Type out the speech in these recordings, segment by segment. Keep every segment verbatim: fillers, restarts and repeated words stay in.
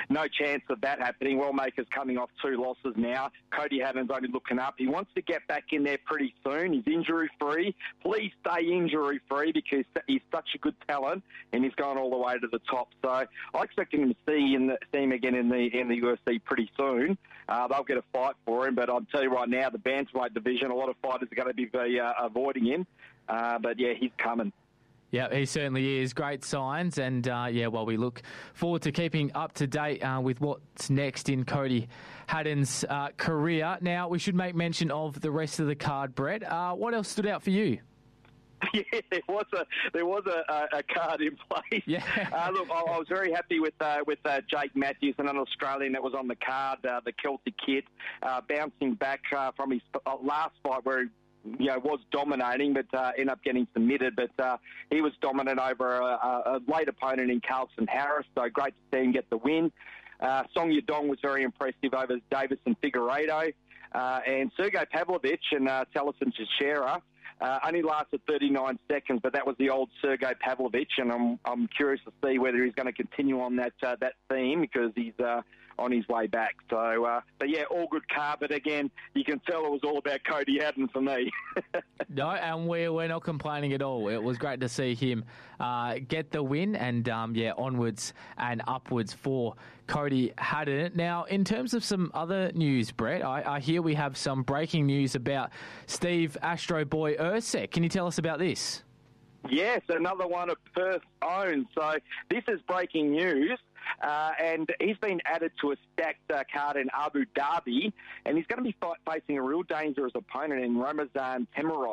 no chance of that happening. Wellmaker's coming off two losses now. Cody Haddon's only looking up. He wants to get back in there pretty soon. He's injury-free. Please stay injury-free because he's such a good talent and he's going all the way to the top. So I expect him to see, in the, see him again in the in the U F C pretty soon. Uh, they'll get a fight for him, but I'll tell you right now, the bantamweight division, a lot of fighters are going to be uh, avoiding him. Uh, but, yeah, he's coming. Yeah, he certainly is. Great signs. And, uh, yeah, well, we look forward to keeping up to date uh, with what's next in Cody Haddon's uh, career. Now, we should make mention of the rest of the card, Brett. Uh, what else stood out for you? Yeah, there was a there was a, a card in place. Yeah. Uh, look, I, I was very happy with uh, with uh, Jake Matthews, an Australian that was on the card, uh, the Celtic kid, uh, bouncing back uh, from his last fight where he you know, was dominating, but uh, ended up getting submitted. But uh, he was dominant over a, a late opponent in Carlson Harris, so great to see him get the win. Uh, Song Yadong was very impressive over Davison Figueiredo. Uh, and Sergey Pavlovich and uh, Taliesin Teixeira Uh, only lasted thirty-nine seconds, but that was the old Sergey Pavlovich, and I'm I'm curious to see whether he's going to continue on that uh, that theme because he's uh, on his way back. So, uh, but yeah, all good car. But again, you can tell it was all about Cody Haddon for me. No, and we're we're not complaining at all. It was great to see him uh, get the win, and um, yeah, onwards and upwards for Cody Haddon. Now, in terms of some other news, Brett, I, I hear we have some breaking news about Steve Astro Boy Erceg. Can you tell us about this? Yes, another one of Perth's own. So this is breaking news. Uh, and he's been added to a stacked uh, card in Abu Dhabi, and he's going to be fight, facing a real dangerous opponent in Ramazan Temirov.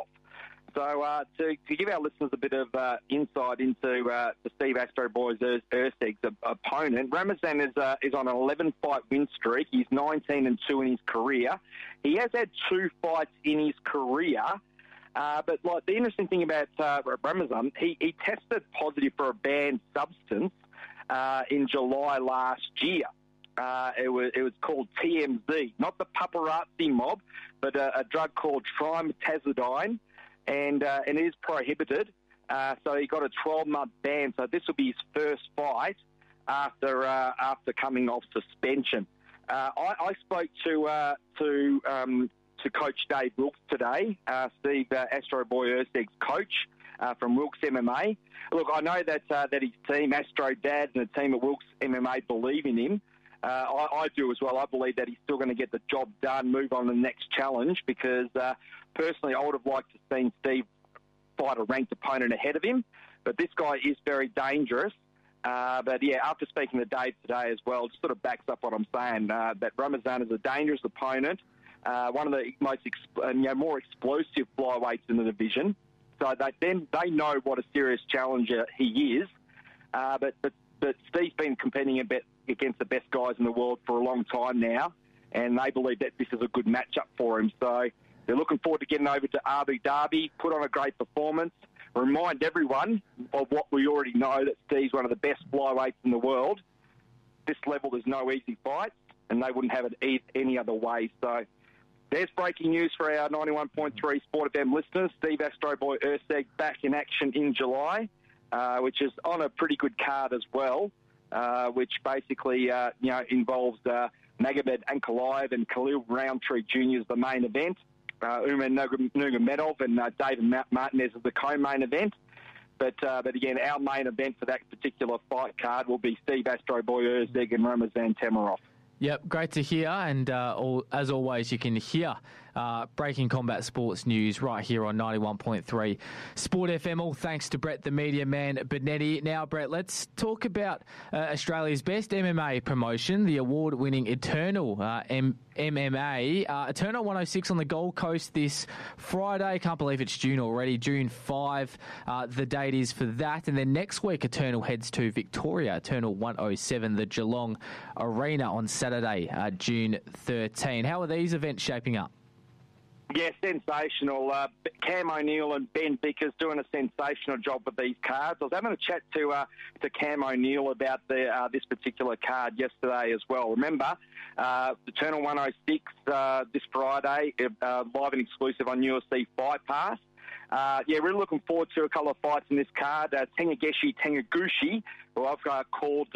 So uh, to, to give our listeners a bit of uh, insight into uh, the Steve Astro Boys Erceg's opponent, Ramazan is uh, is on an eleven-fight win streak. He's nineteen and two in his career. He has had two fights in his career. Uh, but like the interesting thing about uh, Ramazan, he, he tested positive for a banned substance uh, in July last year. Uh, it was it was called T M Z, not the paparazzi mob, but a, a drug called trimetazidine, and uh, and it is prohibited. Uh, so he got a twelve-month ban. So this will be his first fight after uh, after coming off suspension. Uh, I, I spoke to uh, to. Um, to Coach Dave Wilkes today, uh, Steve uh, Astro Boy Erceg's coach uh, from Wilkes M M A. Look, I know that uh, that his team, Astro Dads and the team at Wilkes M M A, believe in him. Uh, I, I do as well. I believe that he's still going to get the job done, move on to the next challenge, because uh, personally I would have liked to have seen Steve fight a ranked opponent ahead of him. But this guy is very dangerous. Uh, but yeah, after speaking to Dave today as well, it sort of backs up what I'm saying, uh, that Ramazan is a dangerous opponent. Uh, one of the most exp- uh, you know, more explosive flyweights in the division. So they, then they know what a serious challenger he is. Uh, but, but, but Steve's been competing a bit against the best guys in the world for a long time now, and they believe that this is a good matchup for him. So they're looking forward to getting over to Abu Dhabi, put on a great performance, remind everyone of what we already know, that Steve's one of the best flyweights in the world. This level, there's no easy fights, and they wouldn't have it e- any other way. So there's breaking news for our ninety-one point three Sport F M listeners. Steve Astro Boy Erceg back in action in July, uh, which is on a pretty good card as well, uh, which basically uh, you know involves uh, Magomed Ankalaev and Khalil Roundtree Junior as the main event. Uh, Umar Nurmagomedov and uh, David Martinez as the co-main event. But uh, but again, our main event for that particular fight card will be Steve Astro Boy Erceg and Ramazan Temirov. Yep, great to hear, and uh, all, as always, you can hear uh, Breaking Combat Sports news right here on ninety-one point three Sport F M, all thanks to Brett the Media Man Benetti. Now, Brett, let's talk about uh, Australia's best M M A promotion, the award-winning Eternal uh, M- MMA. Uh, Eternal one oh six on the Gold Coast this Friday. Can't believe it's June already, June fifth. Uh, the date is for that. And then next week, Eternal heads to Victoria, Eternal one oh seven, the Geelong Arena on Saturday, uh, June thirteenth. How are these events shaping up? Yeah, sensational. Uh, Cam O'Neill and Ben Vickers doing a sensational job with these cards. I was having a chat to uh, to Cam O'Neill about the, uh, this particular card yesterday as well. Remember, uh, Eternal one oh six uh, this Friday, uh, live and exclusive on U F C Fight Pass. Uh, yeah, really looking forward to a couple of fights in this card. Uh, Tengageshi Taniguchi, who I've uh, called uh,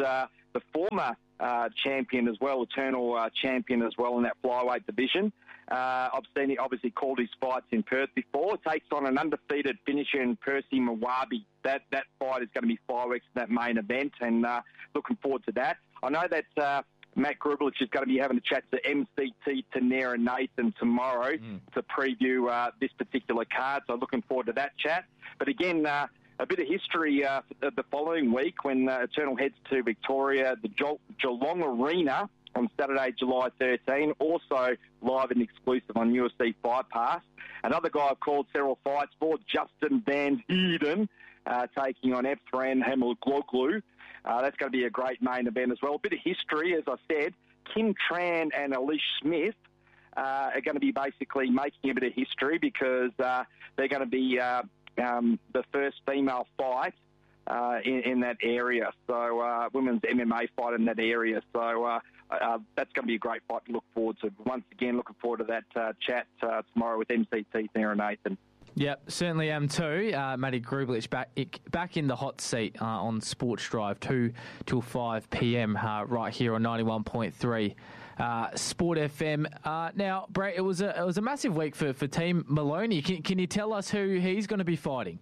the former uh, champion as well, eternal uh, champion as well in that flyweight division. Uh, I've seen he obviously called his fights in Perth before. Takes on an undefeated finisher in Percy Mwabi. That that fight is going to be fireworks in that main event, and uh, looking forward to that. I know that uh, Matt Grublich is going to be having a chat to M C T Tanera Nathan tomorrow mm. to preview uh, this particular card, so looking forward to that chat. But again, uh, a bit of history uh, the following week when uh, Eternal heads to Victoria, the Ge- Geelong Arena on Saturday, July thirteenth, also live and exclusive on U F C Fight Pass. Another guy I've called several fights for, Justin Van Heerden, uh, taking on Efthran Hamilgloglu. Uh, that's going to be a great main event as well. A bit of history, as I said. Kim Tran and Alish Smith uh, are going to be basically making a bit of history because uh, they're going to be uh, um, the first female fight uh, in, in that area. So uh, women's M M A fight in that area. So uh, uh, that's going to be a great fight to look forward to. Once again, looking forward to that uh, chat uh, tomorrow with M C T there and Nathan. Yep, certainly am too. Uh, Matty Grublich back back in the hot seat uh, on Sports Drive, two till five p.m. Uh, right here on ninety-one point three uh, Sport F M. Uh, now, Brett, it was a it was a massive week for, for Team Maloney. Can, can you tell us who he's going to be fighting?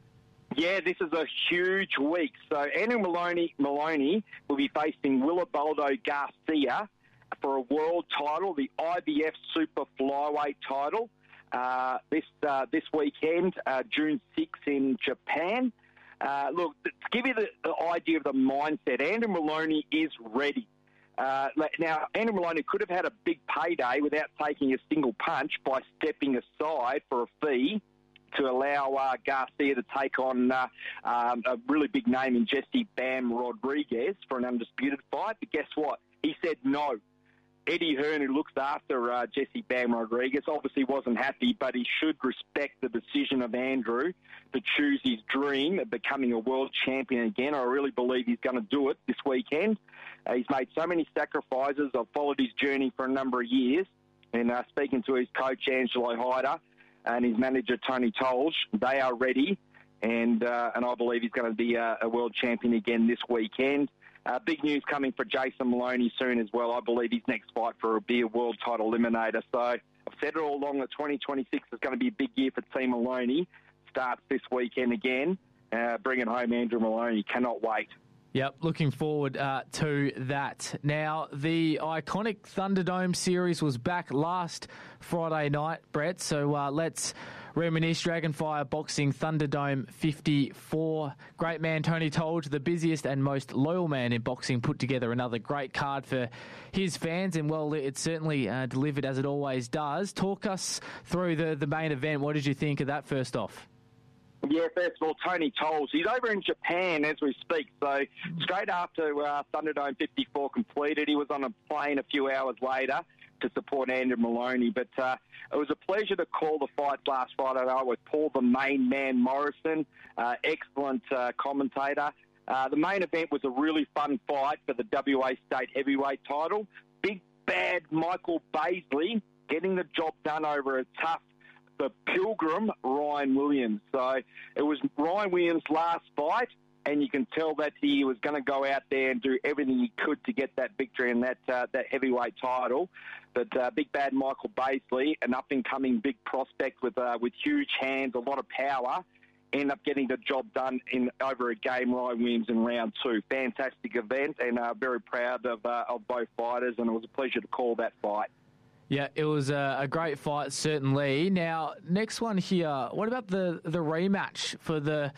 Yeah, this is a huge week. So Andrew Maloney Maloney will be facing Willibaldo Garcia for a world title, the I B F Super Flyweight title. Uh, this uh, this weekend, uh, June sixth in Japan. Uh, look, to give you the, the idea of the mindset, Andrew Maloney is ready. Uh, now, Andrew Maloney could have had a big payday without taking a single punch by stepping aside for a fee to allow uh, Garcia to take on uh, um, a really big name in Jesse Bam Rodriguez for an undisputed fight. But guess what? He said no. Eddie Hearn, who looks after uh, Jesse Bam Rodriguez, obviously wasn't happy, but he should respect the decision of Andrew to choose his dream of becoming a world champion again. I really believe he's going to do it this weekend. Uh, he's made so many sacrifices. I've followed his journey for a number of years, and uh, speaking to his coach, Angelo Hyder, and his manager, Tony Tolge, they are ready, and uh, and I believe he's going to be a, a world champion again this weekend. Uh, big news coming for Jason Maloney soon as well. I believe his next fight for will be a world title eliminator. So I've said it all along that twenty twenty-six is going to be a big year for Team Maloney. Starts this weekend again. Uh, bringing home Andrew Maloney. Cannot wait. Yep, looking forward uh, to that. Now, the iconic Thunderdome series was back last Friday night, Brett. So uh, let's reminisce. Dragonfire Boxing Thunderdome fifty-four. Great man Tony Tolge, the busiest and most loyal man in boxing, put together another great card for his fans. And, well, it certainly uh, delivered as it always does. Talk us through the, the main event. What did you think of that first off? Yeah, first of all, Tony Tolles. He's over in Japan as we speak. So straight after uh, Thunderdome fifty-four completed, he was on a plane a few hours later to support Andrew Maloney. But uh, it was a pleasure to call the fight last Friday night with Paul the Main Man Morrison, uh, excellent uh, commentator. Uh, the main event was a really fun fight for the W A State Heavyweight title. Big bad Michael Baisley getting the job done over a tough the Pilgrim, Ryan Williams. So it was Ryan Williams' last fight, and you can tell that he was going to go out there and do everything he could to get that victory and that uh, that heavyweight title. But uh, big bad Michael Baisley, an up-and-coming big prospect with uh, with huge hands, a lot of power, ended up getting the job done in over a game. Ryan Williams in round two. Fantastic event, and uh, very proud of uh, of both fighters, and it was a pleasure to call that fight. Yeah, it was a, a great fight, certainly. Now, next one here, what about the, the rematch for the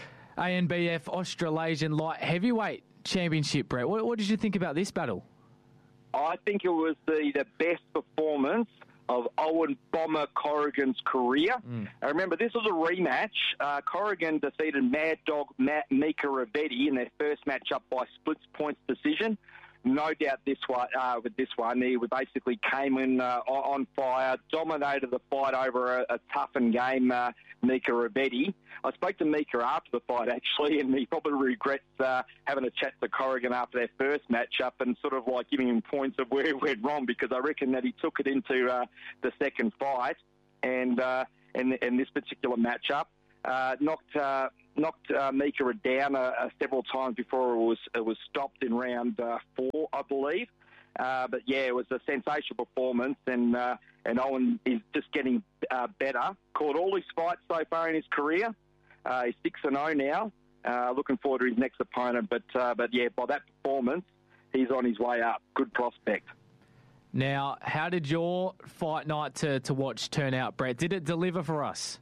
A N B F Australasian Light Heavyweight Championship, Brett? What, what did you think about this battle? I think it was the, the best performance of Owen Bomber Corrigan's career. Mm. I remember, this was a rematch. Uh, Corrigan defeated Mad Dog Matt Mika Ravetti in their first matchup by split points decision. No doubt this one, uh, with this one, he basically came in uh, on fire, dominated the fight over a, a toughened game, uh, Mika Ravetti. I spoke to Mika after the fight, actually, and he probably regrets uh, having a chat to Corrigan after their first matchup and sort of like giving him points of where it went wrong, because I reckon that he took it into uh, the second fight and uh, in, in this particular matchup. Uh, knocked uh, knocked uh, Mika down uh, uh, several times before it was it was stopped in round uh, four, I believe. Uh, but yeah, it was a sensational performance, and uh, and Owen is just getting uh, better. Caught all his fights so far in his career. Uh, he's six and zero now. Uh, looking forward to his next opponent, but uh, but yeah, by that performance, he's on his way up. Good prospect. Now, how did your fight night to, to watch turn out, Brett? Did it deliver for us?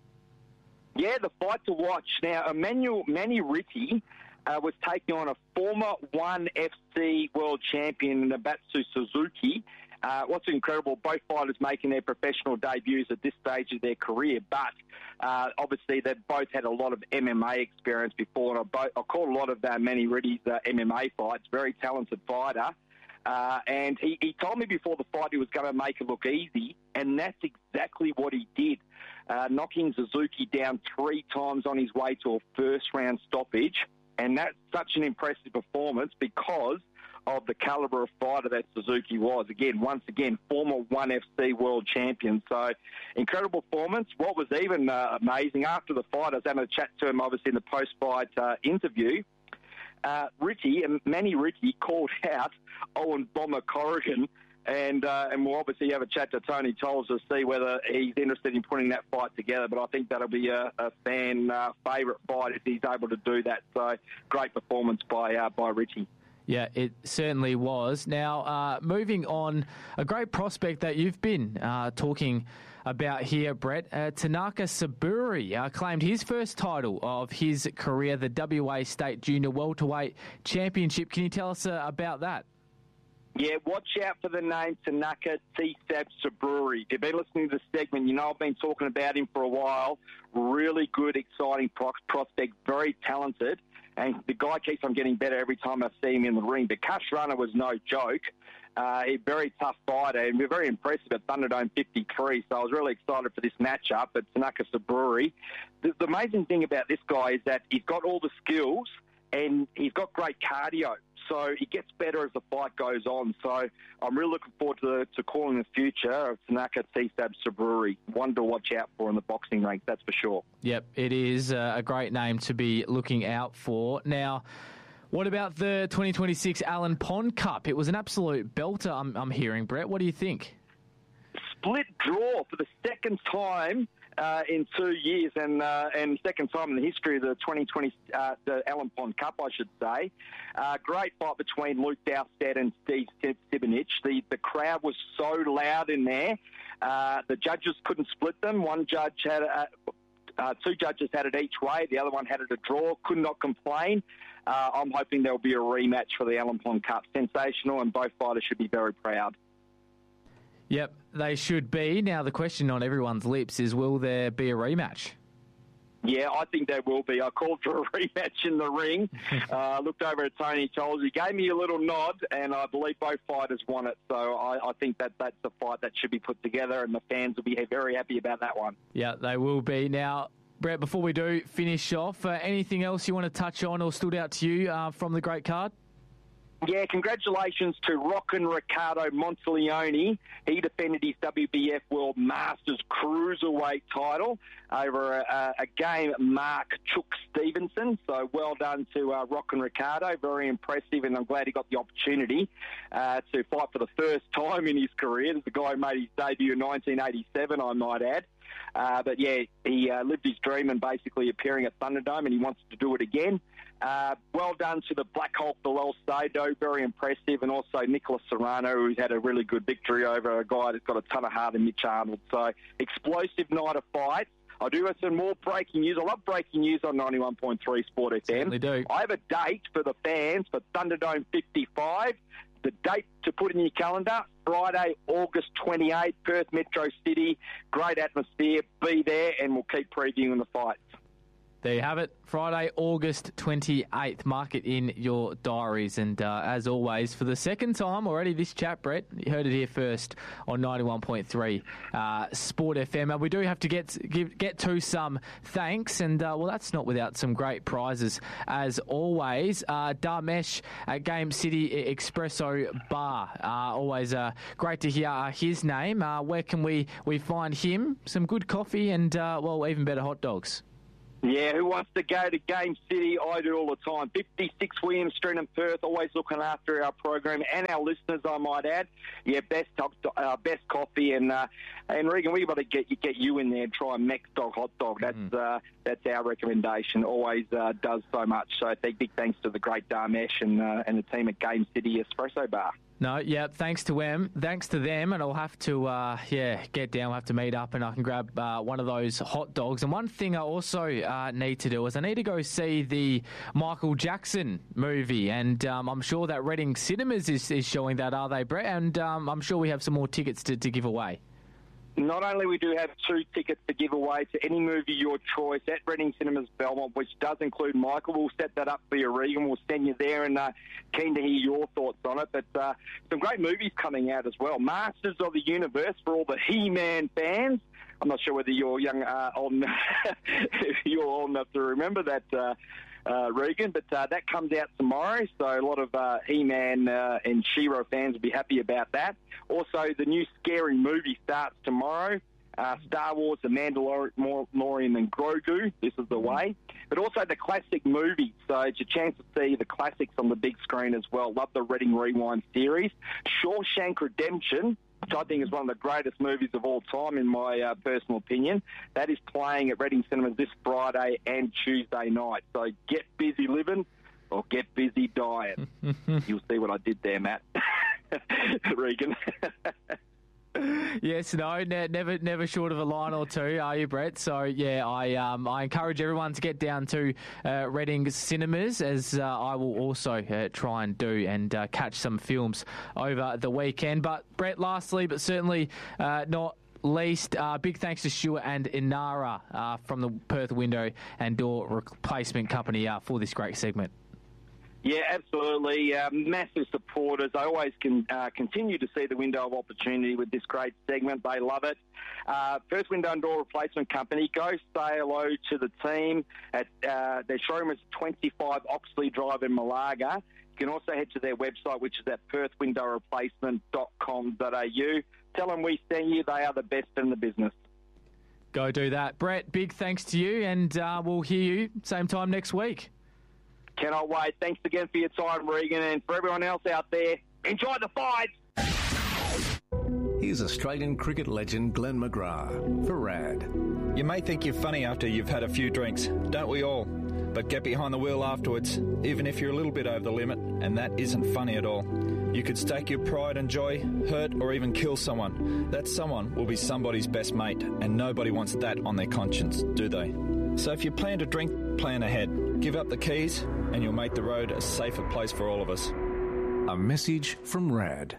Yeah, the fight to watch. Now, Emmanuel Manny Ritti uh, was taking on a former one F C world champion, Nabatsu Suzuki. Uh, what's incredible, both fighters making their professional debuts at this stage of their career, but uh, obviously they've both had a lot of M M A experience before, and I, both, I caught a lot of uh, Manny Ritti's uh, M M A fights. Very talented fighter. Uh, and he, he told me before the fight he was going to make it look easy, and that's exactly what he did, uh, knocking Suzuki down three times on his way to a first-round stoppage. And that's such an impressive performance because of the calibre of fighter that Suzuki was. Again, once again, former one F C world champion. So, incredible performance. What was even uh, amazing, after the fight, I was having a chat to him, obviously, in the post-fight uh, interview. Uh, Ritti, and Manny Ritti, called out Owen Bomber Corrigan, and uh, and we'll obviously have a chat to Tony Tolles to see whether he's interested in putting that fight together. But I think that'll be a, a fan uh, favourite fight if he's able to do that. So great performance by uh, by Ritti. Yeah, it certainly was. Now, uh, moving on, a great prospect that you've been uh, talking about here, Brett. Uh, Tanaka Saburi uh, claimed his first title of his career, the W A State Junior Welterweight Championship. Can you tell us uh, about that? Yeah, watch out for the name Tanaka Tsab Saburi. If you've been listening to the segment, you know I've been talking about him for a while. Really good, exciting pro- prospect, very talented. And the guy keeps on getting better every time I see him in the ring. The Cush Runner was no joke. Uh, a very tough fighter, and we're very impressive at Thunderdome fifty-three, so I was really excited for this matchup at Tanaka Saburi. The, the amazing thing about this guy is that he's got all the skills, and he's got great cardio, so he gets better as the fight goes on. So I'm really looking forward to, to calling the future of Tanaka Tsab Saburi. One to watch out for in the boxing ranks, that's for sure. Yep, it is a great name to be looking out for. Now, what about the twenty twenty-six Allen Pond Cup? It was an absolute belter, I'm, I'm hearing, Brett. What do you think? Split draw for the second time uh, in two years, and uh, and second time in the history of the twenty twenty uh, the Allen Pond Cup, I should say. Uh, great fight between Luke Dowstead and Steve Sibinich. The the crowd was so loud in there. Uh, the judges couldn't split them. One judge had a, uh, two judges had it each way. The other one had it a draw. Could not complain. Uh, I'm hoping there'll be a rematch for the Allen Pond Cup. Sensational, and both fighters should be very proud. Yep, they should be. Now, the question on everyone's lips is, will there be a rematch? Yeah, I think there will be. I called for a rematch in the ring. I uh, looked over at Tony Tolles. He gave me a little nod, and I believe both fighters want it. So I, I think that that's the fight that should be put together, and the fans will be very happy about that one. Yeah, they will be. Now, Brett, before we do finish off, uh, anything else you want to touch on or stood out to you uh, from the great card? Yeah, congratulations to Rockin' Ricardo Monteleone. He defended his W B F World Masters Cruiserweight title over a, a game Mark Chook Stevenson. So well done to uh, Rockin' Ricardo. Very impressive, and I'm glad he got the opportunity uh, to fight for the first time in his career. This is the guy who made his debut in nineteen eighty-seven, I might add. Uh, but yeah, he uh, lived his dream and basically appearing at Thunderdome, and he wants to do it again. Uh, well done to the Black Hulk, Bilal Sado, very impressive, and also Nicholas Serrano, who's had a really good victory over a guy that's got a ton of heart in Mitch Arnold. So, explosive night of fights. I do have some more breaking news. I love breaking news on ninety-one point three Sport F M. Certainly do. I have a date for the fans for Thunderdome fifty-five. The date to put in your calendar, Friday, August twenty-eighth, Perth Metro City. Great atmosphere. Be there, and we'll keep previewing the fights. There you have it, Friday, August twenty-eighth. Mark it in your diaries. And uh, as always, for the second time already this chat, Brett, you heard it here first on ninety-one point three uh, Sport F M. And we do have to get give, get to some thanks. And, uh, well, that's not without some great prizes as always. Uh, Darmesh at Game City Espresso Bar. Uh, always uh, great to hear uh, his name. Uh, where can we, we find him? Some good coffee and, uh, well, even better hot dogs. Yeah, who wants to go to Game City? I do all the time. fifty-six William Street in Perth, always looking after our program and our listeners, I might add. Yeah, best uh, best coffee. And uh, and Regan, we've got to get, get you in there and try a Mex Dog hot dog. That's mm. uh, that's our recommendation. Always uh, does so much. So big thanks to the great Dharmesh and, uh, and the team at Game City Espresso Bar. No, yeah, thanks to them, thanks to them, and I'll have to, uh, yeah, get down. I'll have to meet up, and I can grab uh, one of those hot dogs. And one thing I also uh, need to do is I need to go see the Michael Jackson movie, and um, I'm sure that Reading Cinemas is, is showing that, are they, Brett? And um, I'm sure we have some more tickets to, to give away. Not only we do have two tickets to give away to any movie your choice at Reading Cinemas Belmont, which does include Michael. We'll set that up for you, Regan. We'll send you there, and uh, keen to hear your thoughts on it. But uh, some great movies coming out as well. Masters of the Universe for all the He-Man fans. I'm not sure whether you're young, uh, old, you're old enough to remember that, uh, uh, Regan, but uh, that comes out tomorrow, so a lot of uh, He-Man uh, and She-Ra fans will be happy about that. Also, the new Scary Movie starts tomorrow. Uh, Star Wars, The Mandalorian and Grogu, this is the way. But also the classic movies, so it's a chance to see the classics on the big screen as well. Love the Reading Rewind series. Shawshank Redemption, which I think is one of the greatest movies of all time, in my uh, personal opinion. That is playing at Reading Cinemas this Friday and Tuesday night. So get busy living or get busy dying. You'll see what I did there, Matt. Regan. Yes, no, ne- never, never short of a line or two, are you, Brett? So yeah, I, um, I encourage everyone to get down to uh, Reading Cinemas, as uh, I will also uh, try and do, and uh, catch some films over the weekend. But Brett, lastly, but certainly uh, not least, uh, big thanks to Stuart and Inara uh, from the Perth Window and Door Replacement Company uh, for this great segment. Yeah, absolutely. Uh, massive supporters. I always can uh, continue to see the window of opportunity with this great segment. They love it. Uh, First Window and Door Replacement Company. Go say hello to the team at uh, their showroom is twenty-five Oxley Drive in Malaga. You can also head to their website, which is at perth window replacement dot com dot a u. Tell them we sent you. They are the best in the business. Go do that. Brett, big thanks to you, and uh, we'll hear you same time next week. Cannot wait. Thanks again for your time, Regan, and for everyone else out there, enjoy the fight. Here's Australian cricket legend Glenn McGrath for R A D. You may think you're funny after you've had a few drinks, don't we all? But get behind the wheel afterwards, even if you're a little bit over the limit, and that isn't funny at all. You could stake your pride and joy, hurt or even kill someone. That someone will be somebody's best mate, and nobody wants that on their conscience, do they? So if you plan to drink, plan ahead. Give up the keys and you'll make the road a safer place for all of us. A message from R A D.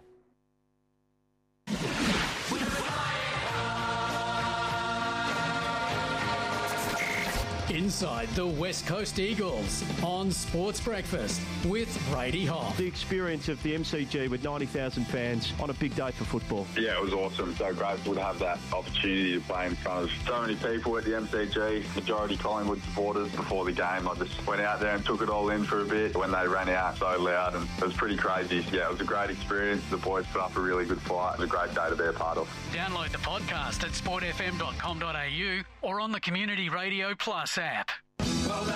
Inside the West Coast Eagles on Sports Breakfast with Brady Hoff. The experience of the M C G with ninety thousand fans on a big day for football. Yeah, it was awesome. So grateful to have that opportunity to play in front of so many people at the M C G, majority Collingwood supporters. Before the game, I just went out there and took it all in for a bit. When they ran out so loud, and it was pretty crazy. Yeah, it was a great experience. The boys put up a really good fight. It was a great day to be a part of. Download the podcast at sport f m dot com dot a u or on the Community Radio Plus app.